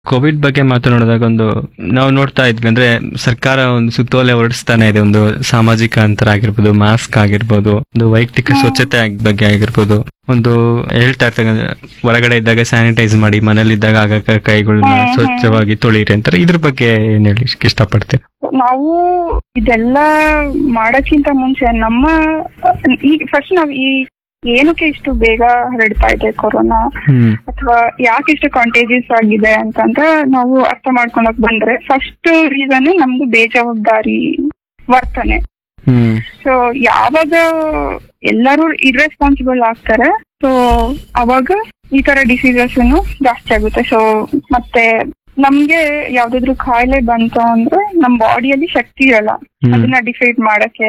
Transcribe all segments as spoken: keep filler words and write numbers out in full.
Covid ಬಗ್ಗೆ ಮಾತನಾಡಿದಾಗ ಒಂದು ನಾವು ನೋಡ್ತಾ ಇದ್ವಿ ಅಂದ್ರೆ ಸರ್ಕಾರ ಒಂದು ಸುತ್ತೋಲೆ ಹೊರಡಿಸ್ತಾನೆ ಇದೆ. ಒಂದು ಸಾಮಾಜಿಕ ಅಂತರ ಆಗಿರ್ಬೋದು, ಮಾಸ್ಕ್ ಆಗಿರ್ಬೋದು, ಒಂದು ವೈಯಕ್ತಿಕ ಸ್ವಚ್ಛತೆ ಬಗ್ಗೆ ಆಗಿರ್ಬೋದು, ಒಂದು ಹೇಳ್ತಾ ಇರ್ತಾರೆ ಹೊರಗಡೆ ಇದ್ದಾಗ ಸ್ಯಾನಿಟೈಸ್ ಮಾಡಿ, ಮನೇಲಿ ಇದ್ದಾಗ ಆಗ ಕೈಗಳನ್ನ ಸ್ವಚ್ಛವಾಗಿ ತೊಳಿರಿ ಅಂತಾರೆ. ಇದ್ರ ಬಗ್ಗೆ ಏನ್ ಹೇಳಿ ಇಷ್ಟಪಡ್ತೇವೆ? ನಾವು ಇದೆಲ್ಲ ಮಾಡಕ್ಕಿಂತ ಮುಂಚೆ ನಮ್ಮ ಈಗ ಫಸ್ಟ್ ನಾವ್ ಈ ಏನಕ್ಕೆ ಇಷ್ಟು ಬೇಗ ಹರಡ್ತಾ ಇದೆ ಕೊರೋನಾ, ಅಥವಾ ಯಾಕೆ ಇಷ್ಟು ಕಾಂಟೇಜಿಯಸ್ ಆಗಿದೆ ಅಂತಂದ್ರೆ ನಾವು ಅರ್ಥ ಮಾಡ್ಕೊಳಕ್ ಬಂದ್ರೆ ಫಸ್ಟ್ ರೀಸನ್ ನಮ್ದು ಬೇಜವಾಬ್ದಾರಿ ವರ್ತನೆ. ಸೊ ಯಾವಾಗ ಎಲ್ಲರೂ ಇರ್ರೆಸ್ಪಾನ್ಸಿಬಲ್ ಆಗ್ತಾರೆ, ಸೊ ಅವಾಗ ಈ ತರ ಡಿಸೀಸಸ್ ಜಾಸ್ತಿ ಆಗುತ್ತೆ. ಸೊ ಮತ್ತೆ ನಮ್ಗೆ ಯಾವ್ದಾದ್ರು ಕಾಯಿಲೆ ಬಂತು ಅಂದ್ರೆ ನಮ್ ಬಾಡಿಯಲ್ಲಿ ಶಕ್ತಿ ಇರಲ್ಲ ಅದನ್ನ ಡಿಫೈಡ್ ಮಾಡಕ್ಕೆ.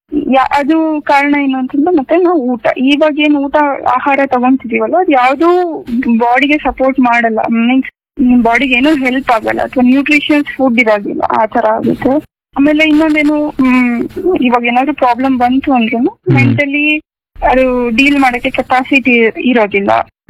ಅದು ಕಾರಣ ಏನು ಅಂತಂದ್ರೆ ಮತ್ತೆ ನಾವು ಊಟ, ಇವಾಗ ಏನ್ ಊಟ ಆಹಾರ ತಗೊಂತಿದೀವಲ್ಲ ಅದು ಯಾವ್ದು ಬಾಡಿಗೆ ಸಪೋರ್ಟ್ ಮಾಡಲ್ಲ, ಮೀನ್ಸ್ ನಿಮ್ ಬಾಡಿಗೆ ಏನೋ ಹೆಲ್ಪ್ ಆಗಲ್ಲ, ಅಥವಾ ನ್ಯೂಟ್ರಿಷನ್ಸ್ ಫುಡ್ ಇರೋದಿಲ್ಲ, ಆ ತರ ಆಗುತ್ತೆ. ಆಮೇಲೆ ಇನ್ನೊಂದೇನು, ಹ್ಮ್ ಇವಾಗ ಏನಾದ್ರು ಪ್ರಾಬ್ಲಮ್ ಬಂತು ಅಂದ್ರೆ ಮೆಂಟಲಿ ಅದು ಡೀಲ್ ಮಾಡಕ್ಕೆ ಕೆಪಾಸಿಟಿ ಇರೋದಿಲ್ಲ,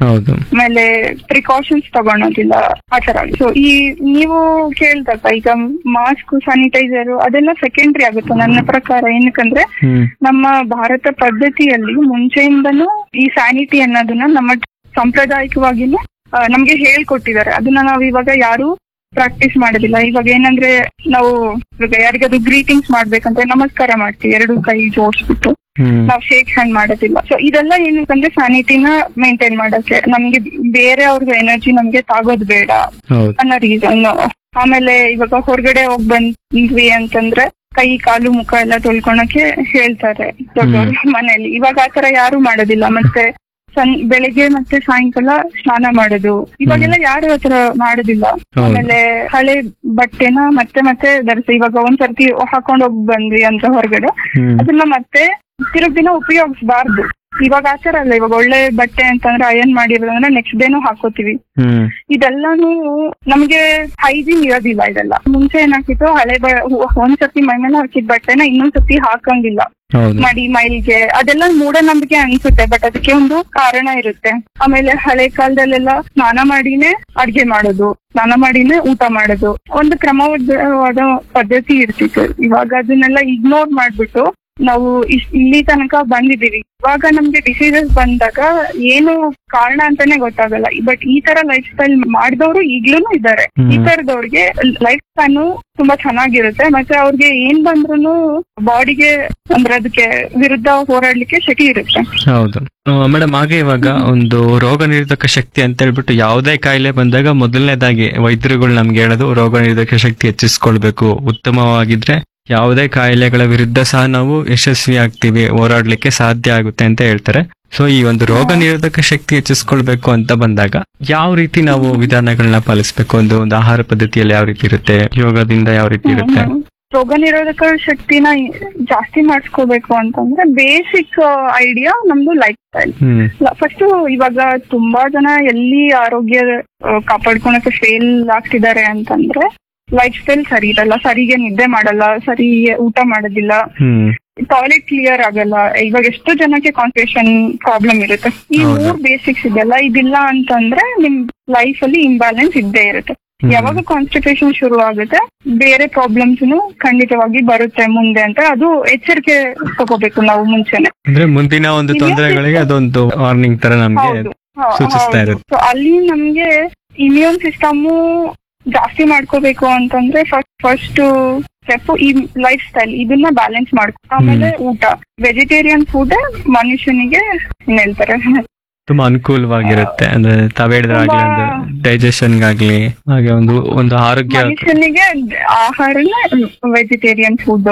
ಆಮೇಲೆ ಪ್ರಿಕಾಷನ್ಸ್ ತಗೊಳೋದಿಲ್ಲ, ಆ ತರ. ಸೊ ಈ ನೀವು ಕೇಳ್ದಾಗ ಈಗ ಮಾಸ್ಕ್, ಸ್ಯಾನಿಟೈಸರ್ ಅದೆಲ್ಲ ಸೆಕೆಂಡ್ರಿ ಆಗುತ್ತೆ ನನ್ನ ಪ್ರಕಾರ. ಏನಕ್ಕಂದ್ರೆ ನಮ್ಮ ಭಾರತ ಪದ್ಧತಿಯಲ್ಲಿ ಮುಂಚೆಯಿಂದನೂ ಈ ಸ್ಯಾನಿಟಿ ಅನ್ನೋದನ್ನ ನಮ್ಮ ಸಾಂಪ್ರದಾಯಿಕವಾಗಿನೂ ನಮ್ಗೆ ಹೇಳ್ಕೊಟ್ಟಿದ್ದಾರೆ. ಅದನ್ನ ನಾವ್ ಇವಾಗ ಯಾರು ಪ್ರಾಕ್ಟೀಸ್ ಮಾಡೋದಿಲ್ಲ. ಇವಾಗ ಏನಂದ್ರೆ ನಾವು ಇವಾಗ ಯಾರಿಗಾದ್ರು ಗ್ರೀಟಿಂಗ್ಸ್ ಮಾಡ್ಬೇಕಂದ್ರೆ ನಮಸ್ಕಾರ ಮಾಡ್ತೀವಿ, ಎರಡು ಕೈ ಜೋಡಿಸ್ಬಿಟ್ಟು, ನಾವ್ ಶೇಕ್ ಹ್ಯಾಂಡ್ ಮಾಡೋದಿಲ್ಲ. ಸೊ ಇದೆಲ್ಲ ಏನಕ್ಕಂದ್ರೆ ಸ್ಯಾನಿಟಿನ ಮೇಂಟೈನ್ ಮಾಡಕ್ಕೆ, ನಮ್ಗೆ ಬೇರೆ ಅವ್ರಿಗೆ ಎನರ್ಜಿ ನಮ್ಗೆ ತಾಗೋದ್ ಬೇಡ ಅನ್ನೋ ರೀಸನ್. ಆಮೇಲೆ ಇವಾಗ ಹೊರಗಡೆ ಹೋಗ್ ಬಂದ್ವಿ ಅಂತಂದ್ರೆ ಕೈ ಕಾಲು ಮುಖ ಎಲ್ಲ ತೊಳ್ಕೊಳಕ್ಕೆ ಹೇಳ್ತಾರೆ ದೊಡ್ಡವ್ರು ಮನೇಲಿ. ಇವಾಗ ಆತರ ಯಾರು ಮಾಡೋದಿಲ್ಲ. ಮತ್ತೆ ಸನ್ ಬೆಳಿಗ್ಗೆ ಮತ್ತೆ ಸಾಯಂಕಾಲ ಸ್ನಾನ ಮಾಡೋದು ಇವಾಗೆಲ್ಲ ಯಾರು ಆತರ ಮಾಡೋದಿಲ್ಲ. ಆಮೇಲೆ ಹಳೆ ಬಟ್ಟೆನ ಮತ್ತೆ ಮತ್ತೆ ಧರಿಸಿ, ಇವಾಗ ಒಂದ್ಸರ್ತಿ ಹಾಕೊಂಡ್ ಹೋಗ್ ಬಂದ್ವಿ ಅಂತ ಹೊರಗಡೆ, ಅದನ್ನ ಮತ್ತೆ ತಿರುಗ್ ದಿನ ಉಪಯೋಗಿಸಬಾರ್ದು. ಇವಾಗ ಆಚಾರ ಅಲ್ಲ. ಇವಾಗ ಒಳ್ಳೆ ಬಟ್ಟೆ ಅಂತಂದ್ರೆ ಅಯನ್ ಮಾಡಿರೋದಂದ್ರೆ ನೆಕ್ಸ್ಟ್ ಡೇನು ಹಾಕೋತೀವಿ. ಇದೆಲ್ಲಾನು ನಮ್ಗೆ ಹೈಜೀನ್ ಇರೋದಿಲ್ಲ. ಇದೆಲ್ಲ ಮುಂಚೆ ಏನಾಗ್ತಿತ್ತು, ಹಳೆ ಒಂದ್ಸತಿ ಮೈ ಮೇಲೆ ಹಾಕಿದ ಬಟ್ಟೆನ ಇನ್ನೊಂದ್ಸತಿ ಹಾಕಂಗಿಲ್ಲ ಮಡಿ ಮೈಲ್ಗೆ, ಅದೆಲ್ಲ ಮೂಢನಂಬಿಕೆ ಅನ್ಸುತ್ತೆ, ಬಟ್ ಅದಕ್ಕೆ ಒಂದು ಕಾರಣ ಇರುತ್ತೆ. ಆಮೇಲೆ ಹಳೆ ಕಾಲದಲ್ಲೆಲ್ಲ ಸ್ನಾನ ಮಾಡಿನೇ ಅಡ್ಗೆ ಮಾಡೋದು, ಸ್ನಾನ ಮಾಡಿನೇ ಊಟ ಮಾಡೋದು, ಒಂದು ಕ್ರಮವಾದ ಪದ್ಧತಿ ಇರ್ತಿತ್ತು. ಇವಾಗ ಅದನ್ನೆಲ್ಲ ಇಗ್ನೋರ್ ಮಾಡ್ಬಿಟ್ಟು ನಾವು ಇಲ್ಲಿ ತನಕ ಬಂದಿದ್ದೀವಿ. ಇವಾಗ ನಮ್ಗೆ ಡಿಸೀಸಸ್ ಬಂದಾಗ ಏನು ಕಾರಣ ಅಂತಾನೆ ಗೊತ್ತಾಗಲ್ಲ. ಬಟ್ ಈ ತರ ಲೈಫ್ ಸ್ಟೈಲ್ ಮಾಡಿದವರು ಈಗ್ಲೂ ಇದ್ದಾರೆ. ಈ ತರದವ್ರಿಗೆ ಲೈಫ್ ಸ್ಪ್ಯಾನ್ ತುಂಬಾ ಚೆನ್ನಾಗಿರುತ್ತೆ, ಮತ್ತೆ ಅವ್ರಿಗೆ ಏನ್ ಬಂದ್ರು ಬಾಡಿಗೆ ಅಂದ್ರೆ ಅದಕ್ಕೆ ವಿರುದ್ಧ ಹೋರಾಡ್ಲಿಕ್ಕೆ ಶಕ್ತಿ ಇರುತ್ತೆ. ಹೌದು ಮೇಡಮ್. ಹಾಗೆ ಇವಾಗ ಒಂದು ರೋಗ ನಿರೋಧಕ ಶಕ್ತಿ ಅಂತ ಹೇಳ್ಬಿಟ್ಟು ಯಾವುದೇ ಕಾಯಿಲೆ ಬಂದಾಗ ಮೊದಲನೇದಾಗಿ ವೈದ್ಯರುಗಳು ನಮ್ಗೆ ಹೇಳೋದು ರೋಗ ನಿರೋಧಕ ಶಕ್ತಿ ಹೆಚ್ಚಿಸ್ಕೊಳ್ಬೇಕು, ಉತ್ತಮವಾಗಿದ್ರೆ ಯಾವುದೇ ಕಾಯಿಲೆಗಳ ವಿರುದ್ಧ ಸಹ ನಾವು ಯಶಸ್ವಿ ಆಗ್ತೀವಿ, ಹೋರಾಡ್ಲಿಕ್ಕೆ ಸಾಧ್ಯ ಆಗುತ್ತೆ ಅಂತ ಹೇಳ್ತಾರೆ. ಸೊ ಈ ಒಂದು ರೋಗ ನಿರೋಧಕ ಶಕ್ತಿ ಹೆಚ್ಚಿಸ್ಕೊಳ್ಬೇಕು ಅಂತ ಬಂದಾಗ ಯಾವ ರೀತಿ ನಾವು ವಿಧಾನಗಳನ್ನ ಪಾಲಿಸ್ಬೇಕು? ಒಂದು ಒಂದು ಆಹಾರ ಪದ್ಧತಿಯಲ್ಲಿ ಯಾವ ರೀತಿ ಇರುತ್ತೆ, ಯೋಗದಿಂದ ಯಾವ ರೀತಿ ಇರುತ್ತೆ? ರೋಗ ನಿರೋಧಕ ಶಕ್ತಿನ ಜಾಸ್ತಿ ಮಾಡಿಸ್ಕೋಬೇಕು ಅಂತಂದ್ರೆ ಬೇಸಿಕ್ ಐಡಿಯಾ ನಮ್ದು ಲೈಫ್ ಸ್ಟೈಲ್. ಫಸ್ಟ್ ಇವಾಗ ತುಂಬಾ ಜನ ಎಲ್ಲಿ ಆರೋಗ್ಯ ಕಾಪಾಡ್ಕೊಳಕ್ಕೆ ಫೇಲ್ ಆಗ್ತಿದ್ದಾರೆ ಅಂತಂದ್ರೆ ಲೈಫ್ ಸ್ಟೈಲ್ ಸರಿ ಇರಲ್ಲ, ಸರಿಗೆ ನಿದ್ದೆ ಮಾಡಲ್ಲ, ಸರಿ ಊಟ ಮಾಡೋದಿಲ್ಲ, ಟಾಯ್ಲೆಟ್ ಕ್ಲಿಯರ್ ಆಗಲ್ಲ. ಇವಾಗ ಎಷ್ಟು ಜನಕ್ಕೆ ಕಾನ್ಸ್ಟಿಪೇಷನ್ ಪ್ರಾಬ್ಲಮ್ ಇರುತ್ತೆ. ಈ ಮೂರ್ ಬೇಸಿಕ್ಸ್ ಇದೆಲ್ಲ ಇದಿಲ್ಲ ಅಂತಂದ್ರೆ ನಿಮ್ ಲೈಫ್ ಅಲ್ಲಿ ಇಂಬ್ಯಾಲೆನ್ಸ್ ಇದ್ದೇ ಇರುತ್ತೆ. ಯಾವಾಗ ಕಾನ್ಸ್ಟಿಪೇಷನ್ ಶುರು ಆಗುತ್ತೆ ಬೇರೆ ಪ್ರಾಬ್ಲಮ್ಸ್ ಖಂಡಿತವಾಗಿ ಬರುತ್ತೆ ಮುಂದೆ ಅಂತ ಅದು ಎಚ್ಚರಿಕೆ ತಗೋಬೇಕು ನಾವು ಮುಂಚೆನೆ. ಅಂದ್ರೆ ಮುಂದಿನ ಒಂದು ತೊಂದರೆಗಳಿಗೆ ಅದೊಂದು ವಾರ್ನಿಂಗ್ ತರ ನಮ್ಗೆ ಸೂಚಿಸ್ತಾ ಇರುತ್ತೆ. ಅಲ್ಲಿ ನಮ್ಗೆ ಇಮ್ಯೂನ್ ಸಿಸ್ಟಮ್ ಜಾಸ್ತಿ ಮಾಡ್ಕೋಬೇಕು ಅಂತಂದ್ರೆ ಫಸ್ಟ್ ಫಸ್ಟ್ ಸ್ಟೆಪ್ ಈ ಲೈಫ್ ಸ್ಟೈಲ್ ಇದನ್ನ ಬ್ಯಾಲೆನ್ಸ್ ಮಾಡ್ಕೊ. ಆಮೇಲೆ ಊಟ, ವೆಜಿಟೇರಿಯನ್ ಫುಡ್ ಮನುಷ್ಯನಿಗೆ ಏನ್ ಹೇಳ್ತಾರೆ ತುಂಬಾ ಅನುಕೂಲವಾಗಿರುತ್ತೆ. ಅಂದ್ರೆ ತಾವೇಳಿದ್ರಾಗ್ಲಿ ಒಂದು ಡೈಜೆಷನ್ಗಾಗ್ಲಿ ಹಾಗೆ ಒಂದು ಒಂದು ಆರೋಗ್ಯ ಮನುಷ್ಯನಿಗೆ ಆಹಾರನ ವೆಜಿಟೇರಿಯನ್ ಫುಡ್.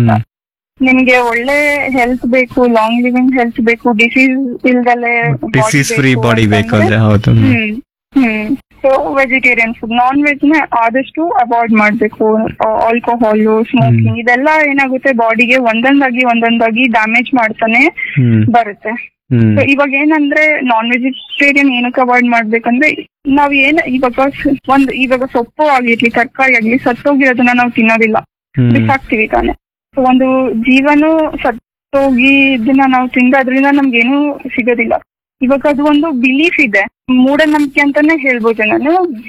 ನಿಮ್ಗೆ ಒಳ್ಳೆ ಹೆಲ್ತ್ ಬೇಕು, ಲಾಂಗ್ ಲಿವಿಂಗ್ ಹೆಲ್ತ್ ಬೇಕು, ಡಿಸೀಸ್ ಇಲ್ದಲೆ ಡಿಸೀಸ್ ಫ್ರೀ ಬಾಡಿ ಬೇಕು ಅಂದ್ರೆ ಹೌದು. ಹ್ಮ್ ಹ್ಮ್ so vegetarian food. Non veg ನ ಆದಷ್ಟು ಅವಾಯ್ಡ್ ಮಾಡ್ಬೇಕು. ಆಲ್ಕೋಹಾಲ್, ಸ್ಮೋಕಿಂಗ್ ಇದೆಲ್ಲ ಏನಾಗುತ್ತೆ ಬಾಡಿಗೆ ಒಂದೊಂದಾಗಿ ಒಂದೊಂದಾಗಿ ಡ್ಯಾಮೇಜ್ ಮಾಡ್ತಾನೆ ಬರುತ್ತೆ. ಇವಾಗ ಏನಂದ್ರೆ ನಾನ್ ವೆಜಿಟೇರಿಯನ್ ಏನಕ್ಕೆ ಅವಾಯ್ಡ್ ಮಾಡ್ಬೇಕಂದ್ರೆ ನಾವ್ ಏನ್ ಇವಾಗ ಒಂದ್ ಇವಾಗ ಸೊಪ್ಪು ಆಗಿರ್ಲಿ ತರಕಾರಿ ಆಗ್ಲಿ ಸತ್ತೋಗಿರೋದನ್ನ ನಾವು ತಿನ್ನೋದಿಲ್ಲ, ಬಿಸಾಕ್ತಿವಿ ತಾನೆ. ಒಂದು ಜೀವನು ಸತ್ತೋಗಿ ಇದನ್ನ ನಾವು ತಿಂದ ಅದ್ರಿಂದ ನಮ್ಗೇನು ಸಿಗೋದಿಲ್ಲ. ಇವಾಗ ಅದು ಒಂದು ಬಿಲೀಫ್ ಇದೆ, ಮೂಢನಂಬಿಕೆ ಅಂತಾನೆ ಹೇಳ್ಬೋದು ನಾನು.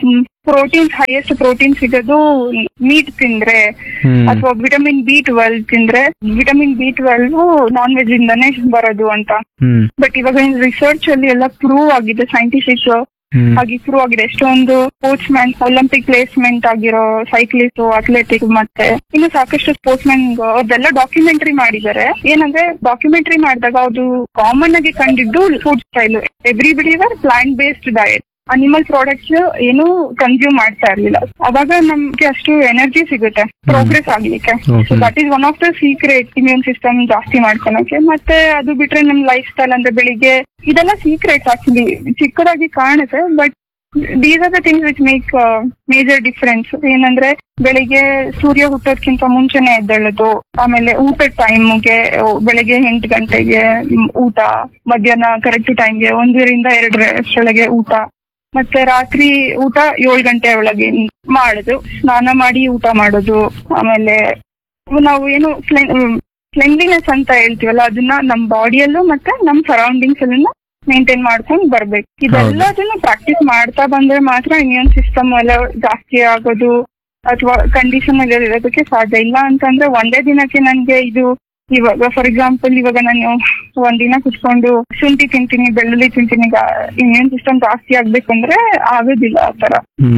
ಪ್ರೋಟೀನ್ಸ್ ಹೈಯೆಸ್ಟ್ ಪ್ರೋಟೀನ್ ಸಿಗೋದು ಮೀಟ್ ತಿಂದ್ರೆ ಅಥವಾ ವಿಟಮಿನ್ ಬಿ ಟ್ವೆಲ್ವ್ ತಿಂದ್ರೆ. Vitamin B twelve non veg ಇಂದಾನೇ ಬರೋದು ಅಂತ. ಬಟ್ ಇವಾಗ ರಿಸರ್ಚ್ ಅಲ್ಲಿ ಎಲ್ಲ ಪ್ರೂವ್ ಆಗಿದೆ, ಸೈಂಟಿಫಿಕ್ ಆಗಿ ಪ್ರೂವ್ ಆಗಿದೆ. ಎಷ್ಟೊಂದು ಸ್ಪೋರ್ಟ್ಸ್ ಮ್ಯಾನ್, ಒಲಿಂಪಿಕ್ ಪ್ಲೇಸ್ಮೆಂಟ್ ಆಗಿರೋ ಸೈಕ್ಲಿಸ್ಟ್, ಅಥ್ಲೆಟಿಕ್, ಮತ್ತೆ ಇನ್ನು ಸಾಕಷ್ಟು ಸ್ಪೋರ್ಟ್ಸ್ ಮ್ಯಾನ್ ಅವ್ರದೆಲ್ಲ ಡಾಕ್ಯುಮೆಂಟರಿ ಮಾಡಿದ್ದಾರೆ. ಏನಂದ್ರೆ ಡಾಕ್ಯುಮೆಂಟರಿ ಮಾಡಿದಾಗ ಅದು ಕಾಮನ್ ಆಗಿ ಕಂಡಿದ್ದು food style. Everybody var plant based diet. Animal products ಏನು ಕನ್ಸ್ಯೂಮ್ ಮಾಡ್ತಾ ಇರ್ಲಿಲ್ಲ. ಅವಾಗ ನಮ್ಗೆ ಅಷ್ಟು ಎನರ್ಜಿ ಸಿಗುತ್ತೆ ಪ್ರೋಗ್ರೆಸ್ ಆಗ್ಲಿಕ್ಕೆ. So that is one of the secret immune system ಜಾಸ್ತಿ ಮಾಡ್ಕೊಳಕ್ಕೆ. ಮತ್ತೆ ಅದು ಬಿಟ್ರೆ ನಮ್ ಲೈಫ್ ಸ್ಟೈಲ್ ಅಂದ್ರೆ ಬೆಳಿಗ್ಗೆ ಇದೆಲ್ಲ ಸೀಕ್ರೆಟ್ ಆಕ್ಚುಲಿ ಚಿಕ್ಕದಾಗಿ ಕಾಣುತ್ತೆ, but these are the things which make major difference. ಏನಂದ್ರೆ ಬೆಳಿಗ್ಗೆ ಸೂರ್ಯ ಹುಟ್ಟೋದ್ಕಿಂತ ಮುಂಚೆನೆ ಎದ್ದೇಳೋದು, ಆಮೇಲೆ ಊಟದ ಟೈಮ್ಗೆ ಬೆಳಿಗ್ಗೆ ಎಂಟು ಗಂಟೆಗೆ ಊಟ, ಮಧ್ಯಾಹ್ನ ಕರೆಕ್ಟ್ ಟೈಮ್ಗೆ ಒಂದರಿಂದ ಎರಡರಷ್ಟೊಳಗೆ ಊಟ, ಮತ್ತೆ ರಾತ್ರಿ ಊಟ ಏಳು ಗಂಟೆ ಒಳಗೆ ಮಾಡೋದು, ಸ್ನಾನ ಮಾಡಿ ಊಟ ಮಾಡೋದು. ಆಮೇಲೆ ನಾವು ಏನು ಕ್ಲೆನ್ಲಿನೆಸ್ ಅಂತ ಹೇಳ್ತೀವಲ್ಲ, ಅದನ್ನ ನಮ್ ಬಾಡಿಯಲ್ಲೂ ಮತ್ತೆ ನಮ್ ಸರೌಂಡಿಂಗ್ಸ್ ಅಲ್ಲೂ ಮೇಂಟೈನ್ ಮಾಡ್ಕೊಂಡು ಬರ್ಬೇಕು. ಇದೆಲ್ಲದನ್ನು ಪ್ರಾಕ್ಟೀಸ್ ಮಾಡ್ತಾ ಬಂದ್ರೆ ಮಾತ್ರ ಇಮ್ಯೂನ್ ಸಿಸ್ಟಮ್ ಎಲ್ಲ ಜಾಸ್ತಿ ಆಗೋದು ಅಥವಾ ಕಂಡೀಷನ್ ಅಲ್ಲಿ ಇರೋದಕ್ಕೆ ಸಾಧ್ಯ. ಇಲ್ಲ ಅಂತಂದ್ರೆ ಒಂದೇ ದಿನಕ್ಕೆ ನನ್ಗೆ ಇದು ಇವಾಗ ಫಾರ್ ಎಕ್ಸಾಂಪಲ್ ಇವಾಗ ನಾನು ಒಂದಿನ ಕುತ್ಕೊಂಡು ಶುಂಠಿ ತಿಂತೀನಿ, ಬೆಳ್ಳುಳ್ಳಿ ತಿಂತೀನಿ, ಇಮ್ಯೂನ್ ಸಿಸ್ಟಮ್ ಜಾಸ್ತಿ ಆಗ್ಬೇಕಂದ್ರೆ ಆಗೋದಿಲ್ಲ. ಆತರ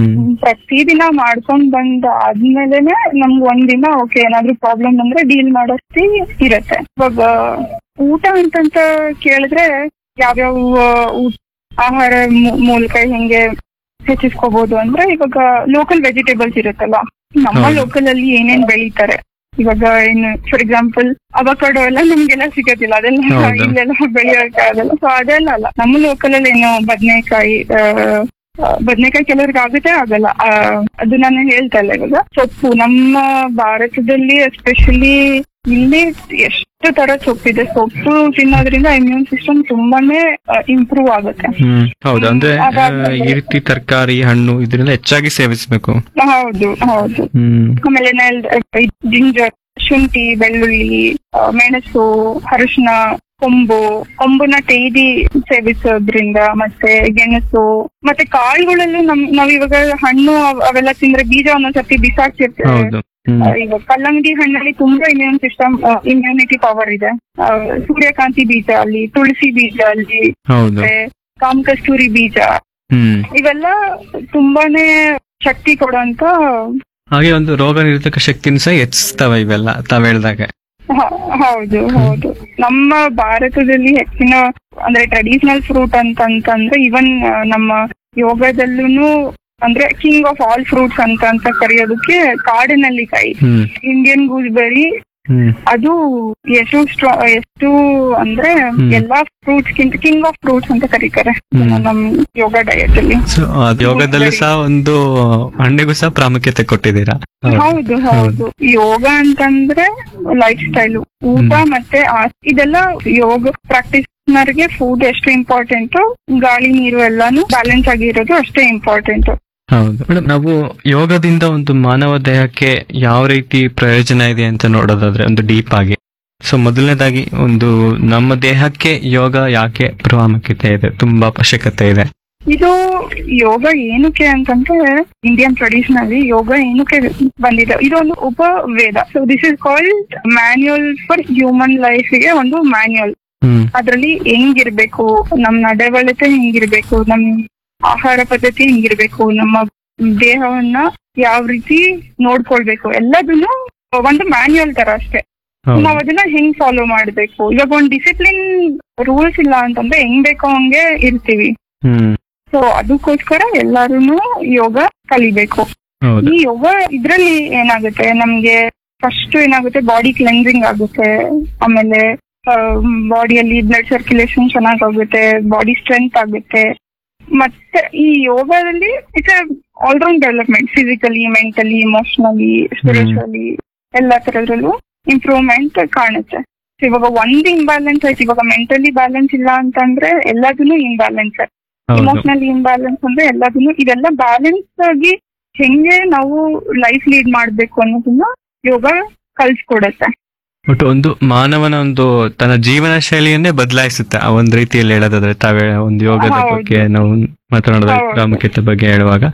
ಪ್ರತಿದಿನ ಮಾಡ್ಕೊಂಡ್ ಬಂದ ಆದ್ಮೇಲೆನೆ ನಮ್ಗೆ ಒಂದಿನ ಓಕೆ ಏನಾದ್ರು ಪ್ರಾಬ್ಲಮ್ ಬಂದ್ರೆ ಡೀಲ್ ಮಾಡೋಷ್ಟಿ ಇರತ್ತೆ. ಇವಾಗ ಊಟ ಅಂತಂತ ಕೇಳಿದ್ರೆ ಯಾವ್ಯಾವ ಆಹಾರ ಮೂಲಕ ಹೆಂಗೆ ಹೆಚ್ಚಿಸ್ಕೋಬಹುದು ಅಂದ್ರೆ, ಇವಾಗ ಲೋಕಲ್ ವೆಜಿಟೇಬಲ್ಸ್ ಇರುತ್ತಲ್ಲ, ನಮ್ಮ ಲೋಕಲ್ ಅಲ್ಲಿ ಏನೇನ್ ಬೆಳೀತಾರೆ. ಇವಾಗ ಏನು ಫಾರ್ ಎಕ್ಸಾಂಪಲ್ ಅವಕಾಡೋ ಎಲ್ಲ ನಮ್ಗೆಲ್ಲ ಸಿಗೋದಿಲ್ಲ, ಅದೆಲ್ಲ ಇಲ್ಲೆಲ್ಲ ಬೆಳೆಯೋಕೆ ಆಗಲ್ಲ. ಸೊ ಅದೆಲ್ಲ ಅಲ್ಲ, ನಮ್ಮ ಲೋಕಲ್ ಅಲ್ಲಿ ಏನು ಬದ್ನೆಕಾಯಿ ಬದ್ನೆಕಾಯಿ ಕೆಲವ್ರಿಗೆ ಆಗುತ್ತೆ, ಆಗಲ್ಲ. ಅದು ನಾನು ಹೇಳ್ತಾ ಇಲ್ಲ. ಇವಾಗ ಸೊಪ್ಪು ನಮ್ಮ ಭಾರತದಲ್ಲಿ ಎಸ್ಪೆಷಲಿ ಇಲ್ಲಿ ಎಷ್ಟು ತರ ಸೊಪ್ಪಿದೆ. ಸೊಪ್ಪು ತಿನ್ನೋದ್ರಿಂದ ಇಮ್ಯೂನ್ ಸಿಸ್ಟಮ್ ತುಂಬಾನೇ ಇಂಪ್ರೂವ್ ಆಗುತ್ತೆ. ಹೌದು, ಅಂದ್ರೆ ಈ ರೀತಿ ತರಕಾರಿ, ಹಣ್ಣು ಇದನ್ನೆಲ್ಲ ಹೆಚ್ಚಾಗಿ ಸೇವಿಸಬೇಕು. ಹೌದು ಹೌದು. ಆಮೇಲೆ ಜಿಂಜರ್, ಶುಂಠಿ, ಬೆಳ್ಳುಳ್ಳಿ, ಮೆಣಸು, ಅರಿಶಿನ, ಕೊಂಬು ಕೊಂಬುನ ತೇದಿ ಸೇವಿಸೋದ್ರಿಂದ, ಮತ್ತೆ ಗೆಣಸು, ಮತ್ತೆ ಕಾಳುಗಳಲ್ಲೂ ನಮ್ ನಾವ್ ಇವಾಗ ಹಣ್ಣು ಅವೆಲ್ಲ ತಿಂದ್ರೆ ಬೀಜ ಒಂದೊಂದ್ಸತಿ ಬಿಸಾಕ್ತಿರ್ತೇವೆ. ಇವಾಗ ಕಲ್ಲಂಗಡಿ ಹಣ್ಣಲ್ಲಿ ತುಂಬಾ ಇಮ್ಯೂನ್ ಸಿಸ್ಟಮ್ ಇಮ್ಯುನಿಟಿ ಪವರ್ ಇದೆ. ಸೂರ್ಯಕಾಂತಿ ಬೀಜ ಅಲ್ಲಿ, ತುಳಸಿ ಬೀಜ ಅಲ್ಲಿ, ಮತ್ತೆ ಕಾಮಕಸ್ತೂರಿ ಬೀಜ, ಇವೆಲ್ಲ ತುಂಬಾನೇ ಶಕ್ತಿ ಕೊಡುವಂತ, ಹಾಗೆ ಒಂದು ರೋಗ ನಿರೋಧಕ ಶಕ್ತಿನ ಸಹ ಹೆಚ್ಚಿಸ್ತವೆ ಇವೆಲ್ಲ ತಾವ್ ಹೇಳ್ದಾಗ. ಹೌದು ಹೌದು. ನಮ್ಮ ಭಾರತದಲ್ಲಿ ಹೆಚ್ಚಿನ ಅಂದ್ರೆ ಟ್ರೆಡಿಷನಲ್ ಫ್ರೂಟ್ ಅಂತಂತಂದ್ರೆ ಇವನ್ ನಮ್ಮ ಯೋಗದಲ್ಲೂ ಅಂದ್ರೆ ಕಿಂಗ್ ಆಫ್ ಆಲ್ ಫ್ರೂಟ್ಸ್ ಅಂತ ಅಂತ ಕರೆಯೋದಕ್ಕೆ ಕಾಡಿನಲ್ಲಿಕಾಯಿ, ಇಂಡಿಯನ್ ಗೂಸ್ಬೆರಿ, ಅದು ಎಷ್ಟು ಸ್ಟ್ರಾ ಎಷ್ಟು ಅಂದ್ರೆ ಎಲ್ಲಾ ಫ್ರೂಟ್ಸ್ ಕಿಂತ ಕಿಂಗ್ ಆಫ್ ಫ್ರೂಟ್ಸ್ ಅಂತ ಕರೀತಾರೆ ನಮ್ ಯೋಗ ಡಯಟ್ ಅಲ್ಲಿ. ಯೋಗದಲ್ಲಿ ಸಹ ಒಂದು ಹಣ್ಣಿಗೂ ಸಹ ಪ್ರಾಮುಖ್ಯತೆ ಕೊಟ್ಟಿದ್ದೀರಾ. ಹೌದು ಹೌದು. ಯೋಗ ಅಂತಂದ್ರೆ ಲೈಫ್ ಸ್ಟೈಲ್, ಊಟ ಮತ್ತೆ ಇದೆಲ್ಲ ಯೋಗ ಪ್ರಾಕ್ಟೀಸ್ನರ್ಗೆ ಫುಡ್ ಎಷ್ಟು ಇಂಪಾರ್ಟೆಂಟ್, ಗಾಳಿ ನೀರು ಎಲ್ಲಾನು ಬ್ಯಾಲೆನ್ಸ್ ಆಗಿರೋದು ಅಷ್ಟೇ ಇಂಪಾರ್ಟೆಂಟ್. ಹೌದು ಮೇಡಮ್, ನಾವು ಯೋಗದಿಂದ ಒಂದು ಮಾನವ ದೇಹಕ್ಕೆ ಯಾವ ರೀತಿ ಪ್ರಯೋಜನ ಇದೆ ಅಂತ ನೋಡೋದಾದ್ರೆ ಒಂದು ಡೀಪ್ ಆಗಿ, ಸೊ ಮೊದಲನೇದಾಗಿ ಒಂದು ನಮ್ಮ ದೇಹಕ್ಕೆ ಯೋಗ ಯಾಕೆ ಪ್ರಾಮುಖ್ಯತೆ ಇದೆ, ತುಂಬಾ ಅವಶ್ಯಕತೆ ಇದೆ? ಇದು ಯೋಗ ಏನಕ್ಕೆ ಅಂತಂದ್ರೆ ಇಂಡಿಯನ್ ಟ್ರೆಡಿಷನ್ ಅಲ್ಲಿ ಯೋಗ ಏನಕ್ಕೆ ಬಂದಿದೆ, ಇದೊಂದು ಉಪವೇದ. So this is called manual for human life ಗೆ ಒಂದು ಮ್ಯಾನ್ಯುಯಲ್. ಅದ್ರಲ್ಲಿ ಹೆಂಗಿರ್ಬೇಕು, ನಮ್ ನಡವಳಿಕೆ ಹೆಂಗಿರ್ಬೇಕು, ನಮ್ ಆಹಾರ ಪದ್ಧತಿ ಹೆಂಗಿರ್ಬೇಕು, ನಮ್ಮ ದೇಹವನ್ನ ಯಾವ ರೀತಿ ನೋಡ್ಕೊಳ್ಬೇಕು, ಎಲ್ಲದನ್ನು ಒಂದು ಮ್ಯಾನ್ಯುಯಲ್ ತರ ಅಷ್ಟೇ. ನಾವ್ ಅದನ್ನ ಹೆಂಗ್ ಫಾಲೋ ಮಾಡ್ಬೇಕು. ಇವಾಗ ಒಂದ್ ಡಿಸಿಪ್ಲಿನ್ ರೂಲ್ಸ್ ಇಲ್ಲ ಅಂತಂದ್ರೆ ಹೆಂಗ್ ಬೇಕೋ ಹಂಗೆ ಇರ್ತೀವಿ. ಸೊ ಅದಕ್ಕೋಸ್ಕರ ಎಲ್ಲಾರು ಯೋಗ ಕಲಿಬೇಕು. ಈ ಯೋಗ ಇದ್ರಲ್ಲಿ ಏನಾಗುತ್ತೆ, ನಮ್ಗೆ ಫಸ್ಟ್ ಏನಾಗುತ್ತೆ, ಬಾಡಿ ಕ್ಲೆನ್ಸಿಂಗ್ ಆಗುತ್ತೆ. ಆಮೇಲೆ ಬಾಡಿಯಲ್ಲಿ ಬ್ಲಡ್ ಸರ್ಕ್ಯುಲೇಷನ್ ಚೆನ್ನಾಗಾಗುತ್ತೆ, ಬಾಡಿ ಸ್ಟ್ರೆಂತ್ ಆಗುತ್ತೆ. ಮತ್ತೆ ಈ ಯೋಗದಲ್ಲಿ it's all-round development, physically, mentally, emotionally, spiritually ಎಲ್ಲಾ ತರದ್ರಲ್ಲೂ ಇಂಪ್ರೂವ್ಮೆಂಟ್ ಕಾಣುತ್ತೆ. ಇವಾಗ ಒಂದ್ ಇಂಬ್ಯಾಲೆನ್ಸ್ ಆಯ್ತು, ಇವಾಗ ಮೆಂಟಲಿ ಬ್ಯಾಲೆನ್ಸ್ ಇಲ್ಲ ಅಂತಂದ್ರೆ ಎಲ್ಲದನ್ನು ಇಂಬ್ಯಾಲೆನ್ಸ್, ಇಮೋಷನಲಿ ಇಂಬ್ಯಾಲೆನ್ಸ್ ಅಂದ್ರೆ ಎಲ್ಲದನ್ನು. ಇದೆಲ್ಲ ಬ್ಯಾಲೆನ್ಸ್ ಆಗಿ ಹೆಂಗೆ ನಾವು ಲೈಫ್ ಲೀಡ್ ಮಾಡ್ಬೇಕು ಅನ್ನೋದನ್ನ ಯೋಗ ಕಲ್ಸ್ಕೊಡತ್ತೆ. ಒಟ್ಟು ಒಂದು ಮಾನವನ ಒಂದು ತನ್ನ ಜೀವನ ಶೈಲಿಯನ್ನೇ ಬದಲಾಯಿಸುತ್ತೆ ಆ ಒಂದ್ ರೀತಿಯಲ್ಲಿ ಹೇಳೋದಾದ್ರೆ. ತಾವೇ ಒಂದು ಯೋಗದ ಬಗ್ಗೆ ನಾವು ಮಾತನಾಡೋದ ಪ್ರಾಮುಖ್ಯತೆ ಬಗ್ಗೆ ಹೇಳುವಾಗ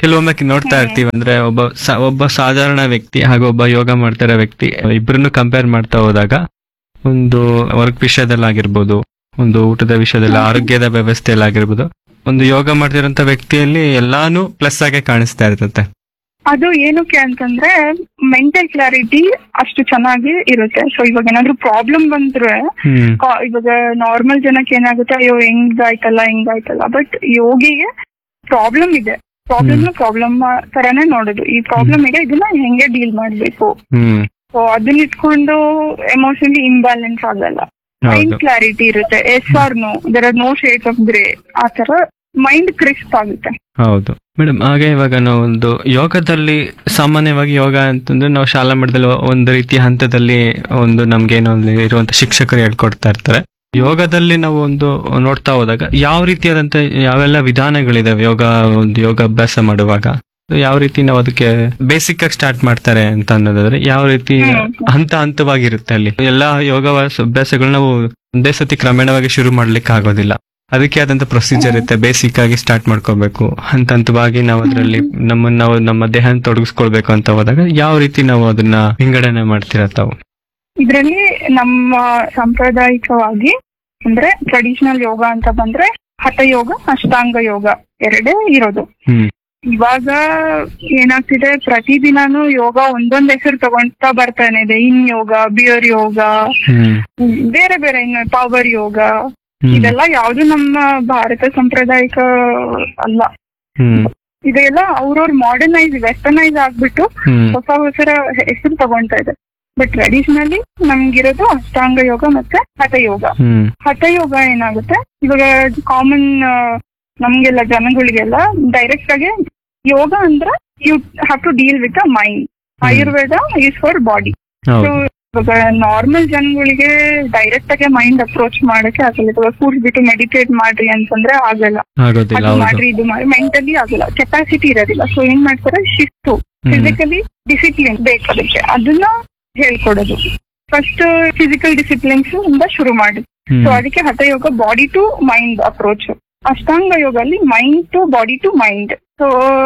ಕೆಲವೊಮ್ಮೆ ನೋಡ್ತಾ ಇರ್ತೀವಿ ಅಂದ್ರೆ ಒಬ್ಬ ಸ- ಒಬ್ಬ ಸಾಧಾರಣ ವ್ಯಕ್ತಿ ಹಾಗೂ ಒಬ್ಬ ಯೋಗ ಮಾಡ್ತಿರೋ ವ್ಯಕ್ತಿ ಇಬ್ಬರನ್ನು ಕಂಪೇರ್ ಮಾಡ್ತಾ ಹೋದಾಗ ಒಂದು ವರ್ಕ್ ವಿಷಯದಲ್ಲಾಗಿರ್ಬೋದು, ಒಂದು ಊಟದ ವಿಷಯದಲ್ಲಿ, ಆರೋಗ್ಯದ ವ್ಯವಸ್ಥೆಯಲ್ಲಿ ಆಗಿರ್ಬೋದು, ಒಂದು ಯೋಗ ಮಾಡ್ತಿರೋಂತ ವ್ಯಕ್ತಿಯಲ್ಲಿ ಎಲ್ಲಾನು ಪ್ಲಸ್ ಆಗಿ ಕಾಣಿಸ್ತಾ ಇರ್ತದೆ. ಅದು ಏನಕ್ಕೆ ಅಂತಂದ್ರೆ ಮೆಂಟಲ್ ಕ್ಲಾರಿಟಿ ಅಷ್ಟು ಚೆನ್ನಾಗಿ ಇರುತ್ತೆ. ಸೊ ಇವಾಗ ಏನಾದ್ರು ಪ್ರಾಬ್ಲಮ್ ಬಂದ್ರೆ ಹ್ಮ್ ಕಾ- ಇವಾಗ ನಾರ್ಮಲ್ ಜನಕ್ಕೆ ಏನಾಗುತ್ತೆ, ಅಯ್ಯೋ ಹೆಂಗಾಯ್ತಲ್ಲ ಹೆಂಗಾಯ್ತಲ್ಲ, ಬಟ್ ಯೋಗಿಗೆ ಪ್ರಾಬ್ಲಮ್ ಇದೆ, ಪ್ರಾಬ್ಲಮ್ ಪ್ರಾಬ್ಲಮ್ ತರಾನೇ ನೋಡೋದು. ಈ ಪ್ರಾಬ್ಲಮ್ ಇದೆ, ಇದನ್ನ ಹೆಂಗೆ ಡೀಲ್ ಮಾಡ್ಬೇಕು. ಹ್ಮ್ ಸೊ ಅದನ್ನ ಇಟ್ಕೊಂಡು ಎಮೋಷನಲಿ ಇಂಬ್ಯಾಲೆನ್ಸ್ ಆಗಲ್ಲ. ಮೈಂಡ್ ಹೌದು. ಕ್ಲಾರಿಟಿ ಇರುತ್ತೆ. S R no, there are no shades of grey, ಆ ತರ ಮೈಂಡ್ ಕ್ರಿಸ್ಪ್ ಆಗುತ್ತೆ. ಹೌದು ಮೇಡಮ್. ಹಾಗೆ ಇವಾಗ ನಾವು ಒಂದು ಯೋಗದಲ್ಲಿ ಸಾಮಾನ್ಯವಾಗಿ ಯೋಗ ಅಂತಂದ್ರೆ ನಾವು ಶಾಲಾ ಮಟ್ಟದಲ್ಲಿ ಒಂದು ರೀತಿಯ ಹಂತದಲ್ಲಿ ಒಂದು ನಮ್ಗೇನೋ ಒಂದು ಇರುವಂತ ಶಿಕ್ಷಕರು ಹೇಳ್ಕೊಡ್ತಾ ಇರ್ತಾರೆ. ಯೋಗದಲ್ಲಿ ನಾವು ಒಂದು ನೋಡ್ತಾ ಹೋದಾಗ ಯಾವ ರೀತಿಯಾದಂತ ಯಾವೆಲ್ಲ ವಿಧಾನಗಳಿದಾವೆ ಯೋಗ ಒಂದು ಯೋಗ ಅಭ್ಯಾಸ ಮಾಡುವಾಗ, ಯಾವ ರೀತಿ ನಾವು ಅದಕ್ಕೆ ಬೇಸಿಕ್ ಆಗಿ ಸ್ಟಾರ್ಟ್ ಮಾಡ್ತಾರೆ ಅಂತ ಅನ್ನೋದಾದ್ರೆ ಯಾವ ರೀತಿ ಹಂತ ಹಂತವಾಗಿರುತ್ತೆ ಅಲ್ಲಿ. ಎಲ್ಲಾ ಯೋಗ ಅಭ್ಯಾಸಗಳು ನಾವು ಒಂದೇ ಸತಿ ಕ್ರಮೇಣವಾಗಿ ಶುರು ಮಾಡ್ಲಿಕ್ಕೆ ಆಗೋದಿಲ್ಲ. ಅದಕ್ಕೆ ಆದಂತ ಪ್ರೊಸೀಜರ್ ಇರುತ್ತೆ. ಬೇಸಿಕ್ ಆಗಿ ಸ್ಟಾರ್ಟ್ ಮಾಡ್ಕೋಬೇಕು, ಹಂತ ಹಂತವಾಗಿ ನಾವು ಅದರಲ್ಲಿ ನಮ್ಮನ್ನ ನಾವು ನಮ್ಮ ದೇಹ ತೊಡಗಿಸ್ಕೊಳ್ಬೇಕು ಅಂತ ಹೋದಾಗ ಯಾವ ರೀತಿ ನಾವು ಅದನ್ನ ವಿಂಗಡಣೆ ಮಾಡ್ತೀರಾ ತಾವು? ಇದರಲ್ಲಿ ನಮ್ಮ ಸಾಂಪ್ರದಾಯಿಕವಾಗಿ ಅಂದ್ರೆ ಟ್ರೆಡಿಷನಲ್ ಯೋಗ ಅಂತ ಬಂದ್ರೆ ಹಠಯೋಗ, ಅಷ್ಟಾಂಗ ಯೋಗ ಎರಡೇ ಇರೋದು. ಹ್ಮ್ ಇವಾಗ ಏನಾಗ್ತಿದೆ, ಪ್ರತಿದಿನಾನು ಯೋಗ ಒಂದೊಂದ್ ಹೆಸರು ತಗೊಂತಾ ಬರ್ತಾನೆ ಇದೆ. ಇನ್ ಯೋಗ, ಬಿಯರ್ ಯೋಗ, ಹ್ಮ್ ಬೇರೆ ಬೇರೆ ಇನ್ನು ಪವರ್ ಯೋಗ, ಹ್ಮ್ ಇದೆಲ್ಲ ಯಾವ್ದು ನಮ್ಮ ಭಾರತ ಸಾಂಪ್ರದಾಯಿಕ ಅಲ್ಲ. ಹ್ಮ್ ಇದೆಲ್ಲ ಅವ್ರವ್ರ ಮಾಡರ್ನೈಸ್ ವೆಸ್ಟರ್ನೈಸ್ ಆಗ್ಬಿಟ್ಟು ಹ್ಮ್ ಹೊಸ ಹೊಸ ಹೆಸರು ತಗೊಂತಾ ಇದೆ. ಬಟ್ ಟ್ರೆಡಿಷನಲಿ ನಮ್ಗಿರೋದು ಅಷ್ಟಾಂಗ ಯೋಗ ಮತ್ತೆ ಹಠಯೋಗ. ಹ್ಮ್ ಹಠಯೋಗ ಏನಾಗುತ್ತೆ, ಇವಾಗ ಕಾಮನ್ ನಮ್ಗೆಲ್ಲ ಜನಗಳಿಗೆಲ್ಲ ಡೈರೆಕ್ಟ್ ಆಗಿ ಯೋಗ ಅಂದ್ರೆ you have to deal with the mind. Ayurveda is for body. So ಹೌದು. ಇವಾಗ ನಾರ್ಮಲ್ ಜನಗಳಿಗೆ ಡೈರೆಕ್ಟ್ ಆಗಿ ಮೈಂಡ್ ಅಪ್ರೋಚ್ ಮಾಡಕ್ಕೆ ಆಗಲ್ಲ. ಇವಾಗ ಕೂರ್ಸ್ಬಿಟ್ಟು ಮೆಡಿಟೇಟ್ ಮಾಡ್ರಿ ಅಂತಂದ್ರೆ ಆಗಲ್ಲ. ಆಗೋದಿಲ್ಲ. ಅದು ಹೌದು. ಮಾಡ್ರಿ, ಇದು ಮಾಡಿ, ಮೆಂಟಲಿ ಆಗಲ್ಲ, ಕೆಪಾಸಿಟಿ ಇರೋದಿಲ್ಲ. ಸೊ ಏನ್ ಮಾಡ್ತಾರೆ, ಶಿಸ್ತು, ಫಿಸಿಕಲಿ ಡಿಸಿಪ್ಲಿನ್ ಬೇಕು ಅದಕ್ಕೆ, ಅದನ್ನ ಹೇಳ್ಕೊಡೋದು. ಫಸ್ಟ್ ಫಿಸಿಕಲ್ ಡಿಸಿಪ್ಲಿನ್ಸ್ ಇಂದ ಶುರು ಮಾಡಿ. ಹ್ಮ್ ಸೊ ಅದಕ್ಕೆ hatha yoga body to mind approach. Ashtanga ಯೋಗಲ್ಲಿ mind to body to mind. So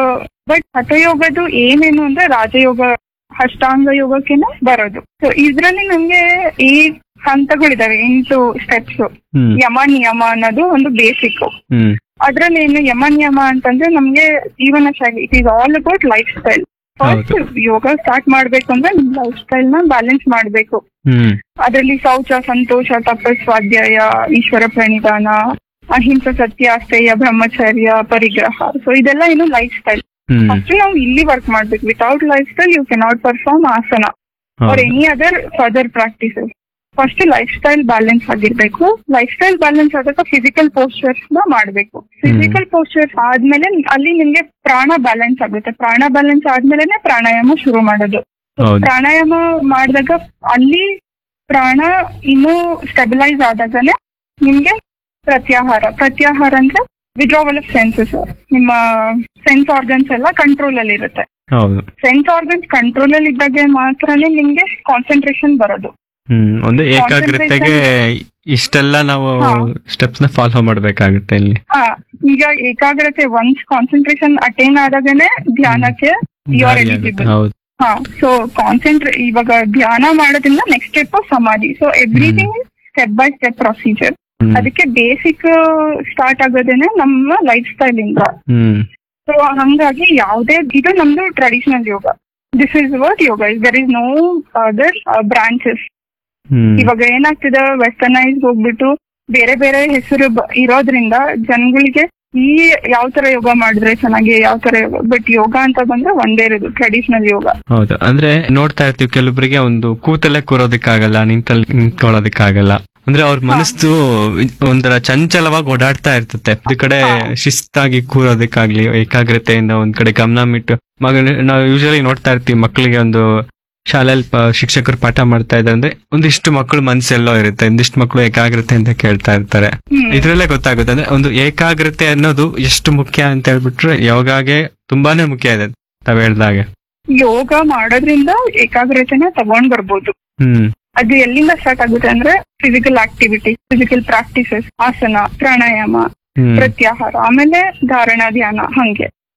but ಹಠಯೋಗದು ಏನೇನು ಅಂದ್ರೆ ರಾಜಯೋಗ ಅಷ್ಟಾಂಗ ಯೋಗಕ್ಕೆನೆ ಬರೋದು. ಸೊ ಇದ್ರಲ್ಲಿ ನಮ್ಗೆ ಈ ಹಂತಗಳಿದಾವೆ, ಎಂಟು ಸ್ಟೆಪ್ಸ್. ಹ್ಮ್ ಯಮ ನಿಯಮ ಅನ್ನೋದು ಒಂದು ಬೇಸಿಕ್. ಹ್ಮ್ ಅದ್ರಲ್ಲಿ ಏನು ಯಮ ನಿಯಮ ಅಂತಂದ್ರೆ ನಮ್ಗೆ ಜೀವನ ಶೈಲಿ, it is all about life style. First yoga start ಮಾಡ್ಬೇಕು ಅಂದ್ರೆ ನಿಮ್ ಲೈಫ್ ಸ್ಟೈಲ್ ನ ಬ್ಯಾಲೆನ್ಸ್ ಮಾಡ್ಬೇಕು. ಹ್ಮ್ ಅದರಲ್ಲಿ ಶೌಚ, ಸಂತೋಷ, ತಪಸ್, ಸ್ವಾಧ್ಯಾಯ, ಈಶ್ವರ ಪ್ರಣಿಧಾನ, ಅಹಿಂಸಾ, ಸತ್ಯ, ಅಸ್ಥೇಯ, ಬ್ರಹ್ಮಚರ್ಯ, ಪರಿಗ್ರಹ. ಸೊ ಇದೆಲ್ಲ ಏನು ಲೈಫ್ ಸ್ಟೈಲ್. ಹ್ಮ್ ಫಸ್ಟ್ ನಾವು ಇಲ್ಲಿ ವರ್ಕ್ ಮಾಡ್ಬೇಕು. Without life style you cannot perform ಆಸನ R any other further practices. First life style balance ಆಗಿರ್ಬೇಕು. ಲೈಫ್ ಸ್ಟೈಲ್ ಬ್ಯಾಲೆನ್ಸ್ ಆದಾಗ ಫಿಸಿಕಲ್ ಪೋಸ್ಚರ್ಸ್ ನ ಮಾಡ್ಬೇಕು. ಫಿಸಿಕಲ್ ಪೋಸ್ಚರ್ಸ್ ಆದ್ಮೇಲೆ ಅಲ್ಲಿ ನಿಮ್ಗೆ ಪ್ರಾಣ ಬ್ಯಾಲೆನ್ಸ್ ಆಗುತ್ತೆ. ಪ್ರಾಣ ಬ್ಯಾಲೆನ್ಸ್ ಆದ್ಮೇಲೆ ಪ್ರಾಣಾಯಾಮ ಶುರು ಮಾಡೋದು. ಹೌದು. ಪ್ರಾಣಾಯಾಮ ಮಾಡಿದಾಗ ಅಲ್ಲಿ ಪ್ರಾಣ ಇನ್ನೂ ಸ್ಟೆಬಿಲೈಸ್ ಆದಾಗನೇ ನಿಮ್ಗೆ ಪ್ರತ್ಯಾಹಾರ. ಪ್ರತ್ಯಾಹಾರ ಅಂದ್ರೆ ವಿಡ್ರಾವಲ್ ಆಫ್ ಸೆನ್ಸಸ್. ನಿಮ್ಮ ಸೆನ್ಸ್ ಆರ್ಗನ್ಸ್ ಎಲ್ಲ ಕಂಟ್ರೋಲ್ ಅಲ್ಲಿ ಇರುತ್ತೆ. ಹೌದು. ಸೆನ್ಸ್ ಆರ್ಗನ್ಸ್ ಕಂಟ್ರೋಲ್ ಅಲ್ಲಿ ಇದ್ದಾಗ ಮಾತ್ರನೇ ನಿಮ್ಗೆ ಕಾನ್ಸಂಟ್ರೇಷನ್ ಬರೋದು. ಹ್ಮ್ ಒಂದು ಏಕಾಗ್ರತೆಗೆ ಇಷ್ಟೆಲ್ಲ ನಾವು ಸ್ಟೆಪ್ಸ್ ನ ಫಾಲೋ ಮಾಡ್ಬೇಕಾಗುತ್ತೆ ಇಲ್ಲಿ. ಹಾ, ಈಗ ಏಕಾಗ್ರತೆ ಒನ್ಸ್ ಕಾನ್ಸಂಟ್ರೇಷನ್ ಅಟೈನ್ ಆದಾಗನೇ ಧ್ಯಾನಕ್ಕೆ ಯು ಆರ್ ಎಲಿಜಿಬಲ್. ಹೌದು. ಹಾ, ಸೊ ಕಾನ್ಸಂಟ್ರೇ ಇವಾಗ ಧ್ಯಾನ ಮಾಡೋದ್ರಿಂದ ನೆಕ್ಸ್ಟ್ ಸ್ಟೆಪ್ ಸಮಾಧಿ. So everything step by step procedure. ಅದಕ್ಕೆ ಬೇಸಿಕ್ ಸ್ಟಾರ್ಟ್ ಆಗೋದೇನೆ ನಮ್ಮ ಲೈಫ್ ಸ್ಟೈಲ್ ಇಂದ. ಹ್ಮ್ ಸೊ ಹಂಗಾಗಿ ಯಾವುದೇ ಇದು ನಮ್ದು traditional yoga. This is what yoga is. There is no other branches. ಹ್ಮ್ ಇವಾಗ ಏನಾಗ್ತಿದೆ, ವೆಸ್ಟರ್ನೈಸ್ ಹೋಗ್ಬಿಟ್ಟು ಬೇರೆ ಬೇರೆ ಹೆಸರು ಬ- ಇರೋದ್ರಿಂದ ಜನಗಳಿಗೆ ಈ ಯಾವ ತರ ಯೋಗ ಮಾಡಿದ್ರೆ ಚೆನ್ನಾಗಿ, ಯಾವ ತರ ಯೋಗ. ಬಟ್ ಯೋಗ ಅಂತ ಬಂದ್ರೆ ಒಂದೇ ಇರೋದು ಟ್ರೆಡಿಷನಲ್ ಯೋಗ. ಹೌದು. ಅಂದ್ರೆ ನೋಡ್ತಾ ಇರ್ತೀವಿ ಕೆಲವೊಬ್ಬರಿಗೆ ಒಂದು ಕೂತಲ್ಲೇ ಕೂರೋದಕ್ಕಾಗಲ್ಲ, ನಿಂತಲ್ಲಿ ನಿಂತ್ಕೊಳ್ಳೋದಕ್ಕಾಗಲ್ಲ. ಅಂದ್ರೆ ಅವ್ರ ಮನಸ್ಸು ಒಂಥರ ಚಂಚಲವಾಗಿ ಓಡಾಡ್ತಾ ಇರ್ತತೆ. ಒಂದ್ ಕಡೆ ಶಿಸ್ತಾಗಿ ಕೂರೋದಕ್ಕಾಗ್ಲಿ, ಏಕಾಗ್ರತೆಯಿಂದ ಒಂದ್ ಕಡೆ ಗಮನ ಇಟ್ಟು ಮಗ ನಾವು ಯೂಶಲಿ ನೋಡ್ತಾ ಇರ್ತೀವಿ ಮಕ್ಕಳಿಗೆ ಒಂದು ಶಾಲೆಯಲ್ಲಿ ಶಿಕ್ಷಕರು ಪಾಠ ಮಾಡ್ತಾ ಇದ್ದಾರೆ ಅಂದ್ರೆ ಒಂದಿಷ್ಟು ಮಕ್ಕಳು ಮನ್ಸೆಲ್ಲೋ ಇರುತ್ತೆ, ಒಂದಿಷ್ಟು ಮಕ್ಕಳು ಏಕಾಗ್ರತೆ ಅಂತ ಕೇಳ್ತಾ ಇರ್ತಾರೆ. ಇದ್ರಲ್ಲೇ ಗೊತ್ತಾಗುತ್ತೆ ಅಂದ್ರೆ ಒಂದು ಏಕಾಗ್ರತೆ ಅನ್ನೋದು ಎಷ್ಟು ಮುಖ್ಯ ಅಂತ ಹೇಳ್ಬಿಟ್ರೆ ಯೋಗಾಗೆ ತುಂಬಾನೇ ಮುಖ್ಯ ಇದೆ ತಾವ್ ಹೇಳ್ದಾಗೆ. ಯೋಗ ಮಾಡೋದ್ರಿಂದ ಏಕಾಗ್ರತೆನ ತಗೊಂಡ್ ಬರ್ಬೋದು. ಹ್ಮ್ ಅದು ಎಲ್ಲಿಂದ ಸ್ಟಾರ್ಟ್ ಆಗುತ್ತೆ ಅಂದ್ರೆ ಫಿಸಿಕಲ್ ಆಕ್ಟಿವಿಟಿ, ಫಿಸಿಕಲ್ ಪ್ರಾಕ್ಟೀಸಸ್, ಆಸನ, ಪ್ರಾಣಾಯಾಮ, ಹ್ಮ್ ಪ್ರತ್ಯಾಹಾರ, ಆಮೇಲೆ ಧಾರಣ, ಧ್ಯಾನ. ಹಂಗೆ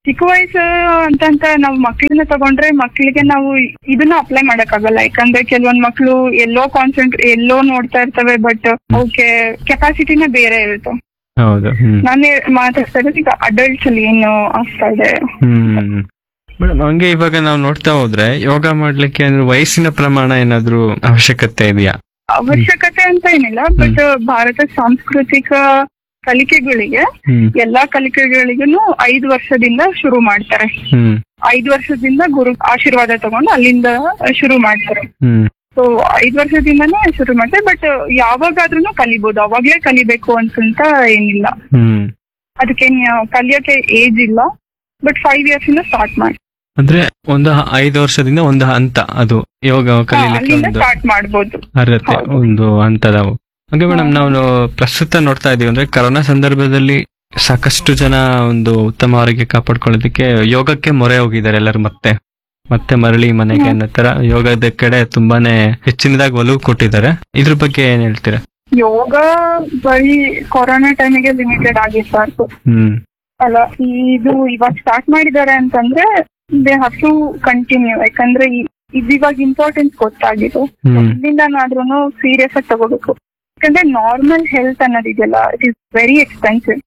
ಚಿಕ್ಕ ವಯಸ್ಸು ಅಂತಂತ ನಾವು ಮಕ್ಳನ್ನ ತಗೊಂಡ್ರೆ ಮಕ್ಳಿಗೆ ನಾವು ಇದನ್ನ ಅಪ್ಲೈ ಮಾಡಕ್ಕಾಗಲ್ಲ. ಯಾಕಂದ್ರೆ ಕೆಲವೊಂದ್ ಮಕ್ಳು ಎಲ್ಲೋ ಕಾನ್ಸಂಟ್ರೇ ಎಲ್ಲೋ ನೋಡ್ತಾ ಇರ್ತವೆ, ಬಟ್ ಅವಕ್ಕೆ ಕೆಪಾಸಿಟಿನೇ ಬೇರೆ ಇರುತ್ತೆ. ಹೌದು. ನಾನೇ ಮಾತಾಡ್ತಾ ಇರೋದು ಈಗ ಅಡಲ್ಟ್ಸ್ ಅಲ್ಲಿ ಏನು ಆಗ್ತಾ ಇದೆ. ಹ್ಮ್ ಮೇಡಮ್, ಹಂಗೆ ಇವಾಗ ನಾವು ನೋಡ್ತಾ ಹೋದ್ರೆ ಯೋಗ ಮಾಡ್ಲಿಕ್ಕೆ ಅಂದ್ರೆ ವಯಸ್ಸಿನ ಪ್ರಮಾಣ ಏನಾದ್ರೂ ಅವಶ್ಯಕತೆ ಇದೆಯಾ? ಅವಶ್ಯಕತೆ ಅಂತ ಏನಿಲ್ಲ, ಬಟ್ ಭಾರತ ಸಾಂಸ್ಕೃತಿಕ ಕಲಿಕೆಗಳಿಗೆ ಎಲ್ಲಾ ಕಲಿಕೆಗಳಿಗೂ ಐದು ವರ್ಷದಿಂದ ಶುರು ಮಾಡ್ತಾರೆ. ಐದು ವರ್ಷದಿಂದ ಗುರು ಆಶೀರ್ವಾದ ತಗೊಂಡು ಅಲ್ಲಿಂದ ಶುರು ಮಾಡ್ತಾರೆ. ಸೊ ಐದು ವರ್ಷದಿಂದಾನೇ ಶುರು ಮಾಡ್ತಾರೆ, ಬಟ್ ಯಾವಾಗಾದ್ರೂ ಕಲಿಬಹುದು, ಅವಾಗ್ಲೇ ಕಲಿಬೇಕು ಅಂತಂತ ಏನಿಲ್ಲ. ಅದಕ್ಕೆ ಕಲಿಯೋಕೆ ಏಜ್ ಇಲ್ಲ, ಬಟ್ ಫೈವ್ ಇಯರ್ಸ್ ಇಂದ ಸ್ಟಾರ್ಟ್ ಮಾಡಿ. ಅಂದ್ರೆ ಒಂದು ಐದು ವರ್ಷದಿಂದ ಒಂದು ಹಂತ ಅದು ಯೋಗ ಕಲಿಲಿಕ್ಕೆ ಸ್ಟಾರ್ಟ್ ಮಾಡಬಹುದು, ಅರ್ಹತೆ ಒಂದು ಹಂತದ. ಹಾಗೆ ಮೇಡಮ್, ನಾವು ಪ್ರಸ್ತುತ ನೋಡ್ತಾ ಇದೀವಿ ಅಂದ್ರೆ ಕೊರೋನಾ ಸಂದರ್ಭದಲ್ಲಿ ಸಾಕಷ್ಟು ಜನ ಒಂದು ಉತ್ತಮ ಆರೋಗ್ಯ ಕಾಪಾಡ್ಕೊಳ್ಳೋದಕ್ಕೆ ಯೋಗಕ್ಕೆ ಮೊರೆ ಹೋಗಿದ್ದಾರೆ ಎಲ್ಲರೂ. ಮತ್ತೆ ಮತ್ತೆ ಮರಳಿ ಮನೆಗೆ ಅನ್ನೋ ತರ ಯೋಗದ ಕಡೆ ತುಂಬಾನೇ ಹೆಚ್ಚಿನದಾಗಿ ಒಲವು ಕೊಟ್ಟಿದ್ದಾರೆ. ಇದ್ರ ಬಗ್ಗೆ ಏನ್ ಹೇಳ್ತೀರಾ? ಯೋಗ ಬರೀ ಕೊರೋನಾ ಟೈಮಿಗೆ ಲಿಮಿಟೆಡ್ ಆಗಿರ್ಬಾರ್ದು. ಹ್ಮ್ ಅಲ್ಲ, ಇದು ಇವಾಗ ಸ್ಟಾರ್ಟ್ ಮಾಡಿದ್ದಾರೆ ಅಂತಂದ್ರೆ ದೇ ಹ್ಯಾವ್ ಟು ಕಂಟಿನ್ಯೂ. ಯಾಕಂದ್ರೆ ಇದು ಇವಾಗ ಇಂಪಾರ್ಟೆನ್ಸ್ ಗೊತ್ತಾಗಿದೆ, ಇಲ್ಲಿಂದನಾದ್ರೂ ಸೀರಿಯಸ್ ಆಗಿ ತಗೋಬೇಕು. ಯಾಕಂದ್ರೆ normal health ಅನ್ನೋದಿದೆಯಲ್ಲ, it is very expensive.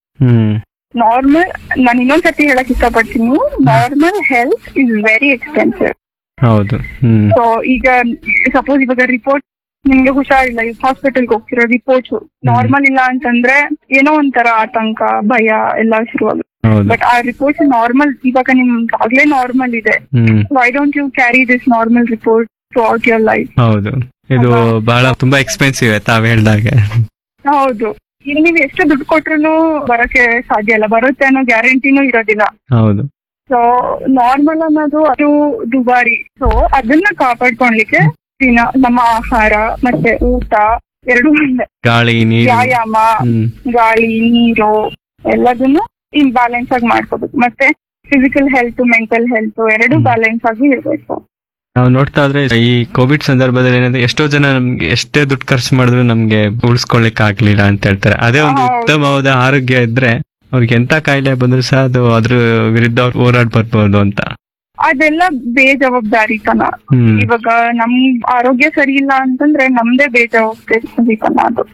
Normal, ನಾನು ಇನ್ನೊಂದ್ಸತಿ ಹೇಳಕ್ ಇಷ್ಟಪಡ್ತೀನಿ, normal health is very expensive. ಹೌದು. ಸೊ ಈಗ ಸಪೋಸ್ ಇವಾಗ ರಿಪೋರ್ಟ್ ನಿಮ್ಗೆ ಹುಷಾರಿಲ್ಲ, ಈಗ ಹಾಸ್ಪಿಟಲ್ಗೆ ಹೋಗ್ತಿರೋ ರಿಪೋರ್ಟ್ಸ್ ನಾರ್ಮಲ್ ಇಲ್ಲ ಅಂತಂದ್ರೆ ಏನೋ ಒಂಥರ ಆತಂಕ, ಭಯ ಎಲ್ಲ ಶುರುವಾಗುತ್ತೆ. ಬಟ್ ಆ ರಿಪೋರ್ಟ್ಸ್ ನಾರ್ಮಲ್ ಇವಾಗ ನಿಮ್ಗೆ ಆಗ್ಲೇ ನಾರ್ಮಲ್ ಇದೆ, why don't you carry this normal report through out your life? ಹೌದು, ಇದು ಬಹಳ ತುಂಬಾ ಎಕ್ಸ್ಪೆನ್ಸಿವ್ ತಾವ್ ಹೇಳ್ದಾಗೆ. ಹೌದು, ಇಲ್ಲಿ ನೀವು ಎಷ್ಟು ದುಡ್ಡು ಕೊಟ್ರು ಬರಕ್ಕೆ ಸಾಧ್ಯ ಇಲ್ಲ, ಬರುತ್ತೆ ಅನ್ನೋ ಗ್ಯಾರಂಟಿನೂ ಇರೋದಿಲ್ಲ. ಹೌದು. ಸೊ ನಾರ್ಮಲ್ ಅನ್ನೋದು ಅದು ದುಬಾರಿ. ಸೊ ಅದನ್ನ ಕಾಪಾಡ್ಕೊಳ್ಲಿಕ್ಕೆ ದಿನ ನಮ್ಮ ಆಹಾರ ಮತ್ತೆ ಊಟ ಎರಡು, ಗಾಳಿ ನೀರು, ವ್ಯಾಯಾಮ, ಗಾಳಿ ನೀರು ಎಲ್ಲದನ್ನು ಇಂಬ್ಯಾಲೆನ್ಸ್ ಆಗಿ ಮಾಡ್ಕೋಬೇಕು. ಮತ್ತೆ ಫಿಸಿಕಲ್ ಹೆಲ್ತ್ ಮೆಂಟಲ್ ಹೆಲ್ತ್ ಎರಡು ಬ್ಯಾಲೆನ್ಸ್ ಆಗಿ ಇರ್ಬೇಕು. ನಾವು ನೋಡ್ತಾ ಇದ್ರೆ ಈ ಕೋವಿಡ್ ಸಂದರ್ಭದಲ್ಲಿ ಏನಂದ್ರೆ ಎಷ್ಟೋ ಜನ ನಮ್ಗೆ ಎಷ್ಟೇ ದುಡ್ಡು ಖರ್ಚು ಮಾಡಿದ್ರು ನಮ್ಗೆ ಉಳಿಸ್ಕೊಳ್ಲಿಕ್ಕೆ ಆಗ್ಲಿಲ್ಲ ಅಂತ ಹೇಳ್ತಾರೆ. ಅದೇ ಒಂದು ಉತ್ತಮವಾದ ಆರೋಗ್ಯ ಇದ್ರೆ ಅವ್ರಿಗೆ ಎಂತ ಕಾಯಿಲೆ ಬಂದ್ರು ಸಹ ಅದು ಅದ್ರ ವಿರುದ್ಧ ಅವ್ರು ಹೋರಾಡ್ ಬರ್ಬೋದು ಅಂತ. ಅದೆಲ್ಲ ಬೇಜವಾಬ್ದಾರಿತನ. ಇವಾಗ ನಮ್ ಆರೋಗ್ಯ ಸರಿ ಇಲ್ಲ ಅಂತಂದ್ರೆ ನಮ್ದೇ ಬೇಜವಾಬ್ದಾರಿತನ ಅದು.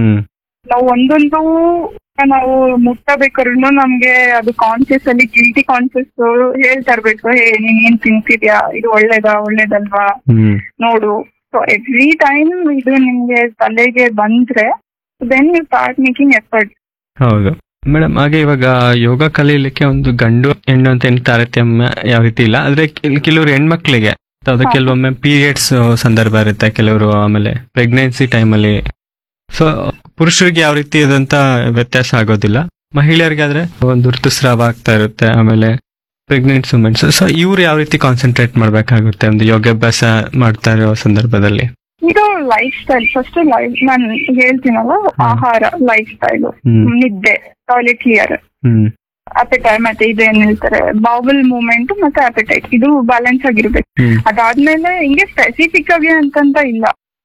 ನಾವು ಒಂದೊಂದು ನಾವು ಮುಟ್ಟಬೇಕಾದ್ರೂ ನಮ್ಗೆ ಅದು ಕಾನ್ಶಿಯಸ್ ಅಲ್ಲಿ ಗಿಲ್ಟಿ ಕಾನ್ಶಿಯಸ್ ಹೇಳ್ತಾ ಇರ್ಬೇಕು, ಹೇ ನೀನ್ ಏನ್ ತಿಂತಿದ್ಯಾ, ಇದು ಒಳ್ಳೇದಾ ಒಳ್ಳೇದಲ್ವಾ ನೋಡು. ಸೊ ಎವ್ರಿ ಟೈಮ್ ಇದು ನಿಮ್ಗೆ ತಲೆಗೆ ಬಂದ್ರೆ then you start making effort. ಹೌದು ಮೇಡಮ್, ಹಾಗೆ ಇವಾಗ ಯೋಗ ಕಲೀಲಿಕ್ಕೆ ಒಂದು ಗಂಡು ಹೆಣ್ಣು ಅಂತ ಏನ್ ತಾರತಮ್ಯ ಯಾವ ರೀತಿ ಇಲ್ಲ. ಆದ್ರೆ ಕೆಲವರು ಹೆಣ್ಮಕ್ಳಿಗೆ ಕೆಲವೊಮ್ಮೆ ಪೀರಿಯಡ್ಸ್ ಸಂದರ್ಭ ಇರುತ್ತೆ, ಕೆಲವರು ಆಮೇಲೆ ಪ್ರೆಗ್ನೆನ್ಸಿ ಟೈಮಲ್ಲಿ. ಸೊ ಪುರುಷರಿಗೆ ಯಾವ ರೀತಿ ಇದಂತ ವ್ಯತ್ಯಾಸ ಆಗೋದಿಲ್ಲ. ಮಹಿಳೆಯರಿಗಾದ್ರೆ ಒಂದು ಋತುಸ್ರಾವ ಆಗ್ತಾ ಇರುತ್ತೆ, ಆಮೇಲೆ ಪ್ರೆಗ್ನೆಂಟ್ ವುಮೆನ್ಸ್. ಸೊ ಇವ್ರು ಯಾವ ರೀತಿ ಕಾನ್ಸಂಟ್ರೇಟ್ ಮಾಡ್ಬೇಕಾಗುತ್ತೆ ಒಂದು ಯೋಗಾಭ್ಯಾಸ ಮಾಡ್ತಾ ಇರೋ ಸಂದರ್ಭದಲ್ಲಿ? ಇದು ಲೈಫ್ ಸ್ಟೈಲ್. ಫಸ್ಟ್ ಲೈಫ್ ನಾನು ಹೇಳ್ತೀನಲ್ಲ, ಆಹಾರ, ಲೈಫ್ ಸ್ಟೈಲ್, ನಿದ್ದೆ, ಟಾಯ್ಲೆಟ್ ಕ್ಲಿಯರ್, ಅಪೆಟೈಟ್, ಮತ್ತೆ ಇದೇನ್ ಹೇಳ್ತಾರೆ ಬೌಲ್ ಮೂವ್ಮೆಂಟ್ ಮತ್ತೆ ಅಪೆಟೈಟ್, ಇದು ಬ್ಯಾಲೆನ್ಸ್ ಆಗಿರ್ಬೇಕು. ಅದಾದ್ಮೇಲೆ ಹಿಂಗೆ ಸ್ಪೆಸಿಫಿಕ್ ಆಗಿ ಅಂತಂತ ಇಲ್ಲ.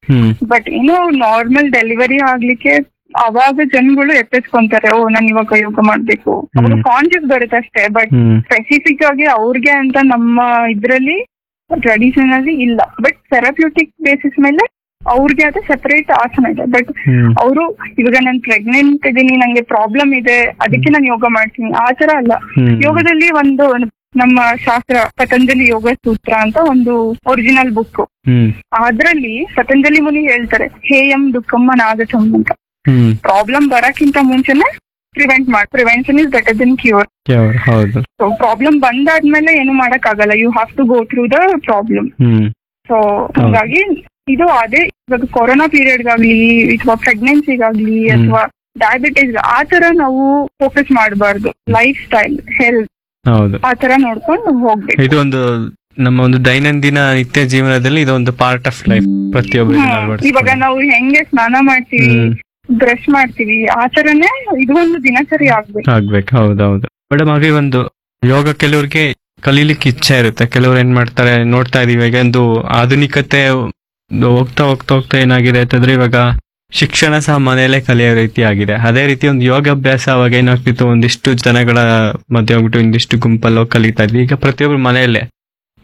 ಬಟ್ ಏನು ನಾರ್ಮಲ್ ಡೆಲಿವರಿ ಆಗ್ಲಿಕ್ಕೆ ಅವಾಗ ಜನಗಳು ಎತ್ತೆಸ್ಕೊಂತಾರೆ, ಓ ನಾನು ಇವಾಗ ಯೋಗ ಮಾಡ್ಬೇಕು, ಅವಾಗ ಕಾನ್ಶಿಯಸ್ ಬರುತ್ತೆ ಅಷ್ಟೇ. ಬಟ್ ಸ್ಪೆಸಿಫಿಕ್ ಆಗಿ ಅವ್ರಿಗೆ ಅಂತ ನಮ್ಮ ಇದ್ರಲ್ಲಿ ಟ್ರೆಡಿಷನಲಿ ಇಲ್ಲ. ಬಟ್ ಥೆರಪ್ಯೂಟಿಕ್ ಬೇಸಿಸ್ ಮೇಲೆ ಅವ್ರಿಗೆ ಅದೇ ಸೆಪರೇಟ್ ಆಸನ ಇದೆ. ಬಟ್ ಅವರು ಇವಾಗ ನಾನು ಪ್ರೆಗ್ನೆಂಟ್ ಇದೀನಿ, ನಂಗೆ ಪ್ರಾಬ್ಲಮ್ ಇದೆ, ಅದಕ್ಕೆ ನಾನು ಯೋಗ ಮಾಡ್ತೀನಿ, ಆ ತರ ಅಲ್ಲ. ಯೋಗದಲ್ಲಿ ಒಂದು ನಮ್ಮ ಶಾಸ್ತ್ರ ಪತಂಜಲಿ ಯೋಗ ಸೂತ್ರ ಅಂತ ಒಂದು ಒರಿಜಿನಲ್ ಬುಕ್, ಅದ್ರಲ್ಲಿ ಪತಂಜಲಿ ಮುನಿ ಹೇಳ್ತಾರೆ ಹೇಯಂ ದುಃಖಮ್ಮ ನಾಗಚಂ ಅಂತ. ಪ್ರಾಬ್ಲಮ್ ಬರಕ್ಕಿಂತ ಮುಂಚೆನೆ ಪ್ರಿವೆಂಟ್ ಮಾಡಿ, prevention is better then cure. So problem ಬಂದಾದ್ಮೇಲೆ ಏನು ಮಾಡಕ್ ಆಗಲ್ಲ, you have to go through the problem. So ಹಾಗಾಗಿ ಇದು ಅದೇ ಇವಾಗ ಕೊರೋನಾ ಪೀರಿಯಡ್ಗಾಗ್ಲಿ ಅಥವಾ ಪ್ರೆಗ್ನೆನ್ಸಿಗಾಗ್ಲಿ ಅಥವಾ ಡಯಾಬಿಟಿಸ್ ಆ ತರ ನಾವು ಫೋಕಸ್ ಮಾಡಬಾರ್ದು. ಲೈಫ್ ಸ್ಟೈಲ್, ಹೆಲ್ತ್ ಆ ತರ ನೋಡ್ಕೊಂಡು ಹೋಗ್ಬೇಕು. ಇದು ಒಂದು ನಮ್ಮ ಒಂದು ದೈನಂದಿನ ನಿತ್ಯ ಜೀವನದಲ್ಲಿ ಇದೊಂದು ಪಾರ್ಟ್ ಆಫ್ ಲೈಫ್ ಪ್ರತಿಯೊಬ್ಬರು. ಇವಾಗ ನಾವು ಹೆಂಗೆ ಸ್ನಾನ ಮಾಡ್ತೀವಿ, ಬ್ರಷ್ ಮಾಡ್ತೀವಿ, ಆ ತರನೇ ಇದು ಒಂದು ದಿನಚರಿ ಆಗ್ಬೇಕು ಆಗ್ಬೇಕು ಹೌದೌದು ಮೇಡಮ್. ಹಾಗೆ ಒಂದು ಯೋಗ ಕೆಲವ್ರಿಗೆ ಕಲೀಲಿಕ್ಕೆ ಇಚ್ಛೆ ಇರುತ್ತೆ, ಕೆಲವ್ರು ಏನ್ ಮಾಡ್ತಾರೆ ನೋಡ್ತಾ ಇದೀವಿ. ಈಗ ಒಂದು ಆಧುನಿಕತೆ ಹೋಗ್ತಾ ಹೋಗ್ತಾ ಹೋಗ್ತಾ ಏನಾಗಿದೆ ಅಂತಂದ್ರೆ ಇವಾಗ ಶಿಕ್ಷಣ ಸಹ ಮನೆಯಲ್ಲೇ ಕಲಿಯೋ ರೀತಿ ಆಗಿದೆ. ಅದೇ ರೀತಿ ಒಂದು ಯೋಗಾಭ್ಯಾಸ ಅವಾಗ ಏನಾಗ್ತಿತ್ತು, ಒಂದಿಷ್ಟು ಜನಗಳ ಮಧ್ಯೆ ಹೋಗ್ಬಿಟ್ಟು ಒಂದಿಷ್ಟು ಗುಂಪಲ್ಲೋ ಕಲಿತಾ ಇದ್ವಿ. ಈಗ ಪ್ರತಿಯೊಬ್ರು ಮನೆಯಲ್ಲೇ